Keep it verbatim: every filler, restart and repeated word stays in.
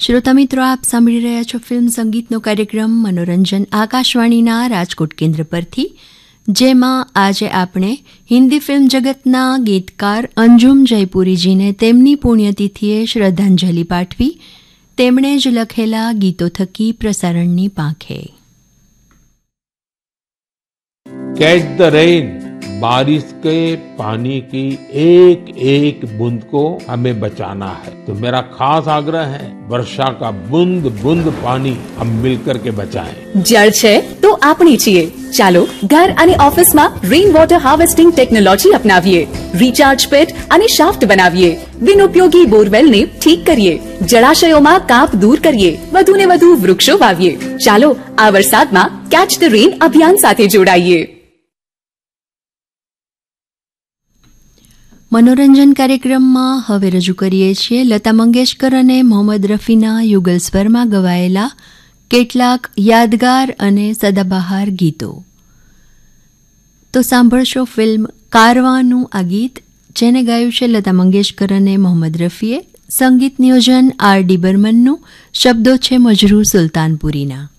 શ્રોતા મિત્રો, આપ સાંભળી રહ્યા છો ફિલ્મ સંગીતનો કાર્યક્રમ મનોરંજન આકાશવાણીના રાજકોટ કેન્દ્ર પરથી, જેમાં આજે આપણે હિન્દી ફિલ્મ જગતના ગીતકાર અંજુમ જયપુરીજીને તેમની પુણ્યતિથિએ શ્રદ્ધાંજલિ પાઠવી તેમણે જ લખેલા ગીતો થકી પ્રસારણની પાંખે. कैच द रेन, बारिश के पानी की एक एक बूंद को हमें बचाना है. तो मेरा खास आग्रह है, वर्षा का बूंद बूंद पानी हम मिलकर के बचाएं. जल છે તો આપણી છીએ. ચાલો ઘર અને ઓફિસમાં rain water harvesting technology અપનાવીએ, recharge પેટ અને શાફ્ટ બનાવીએ, બિનઉપયોગી બોરવેલને ઠીક કરીએ, જળાશયોમાં કાપ દૂર કરીએ, વધુને વધુ વૃક્ષો વાવીએ. ચાલો આ વરસાદમાં કેચ ધ રેન અભિયાન સાથે જોડાઈએ. મનોરંજન કાર્યક્રમમાં હવે રજૂ કરીએ છીએ લતા મંગેશકર અને મોહમ્મદ રફીના યુગલ સ્વરમાં ગવાયેલા કેટલાક યાદગાર અને સદાબહાર ગીતો. તો સાંભળશો ફિલ્મ કારવાનું આ ગીત, જેને ગાયું છે લતા મંગેશકર અને મોહમ્મદ રફીએ. સંગીત નિયોજન આર ડી બર્મનનું, શબ્દો છે મજરૂર સુલતાનપુરીના.